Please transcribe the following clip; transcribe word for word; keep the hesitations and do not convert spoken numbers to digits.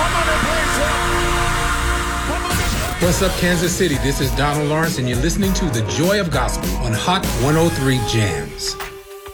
What's up, Kansas City? This is Donald Lawrence, and you're listening to The Joy of Gospel on Hot one oh three Jams.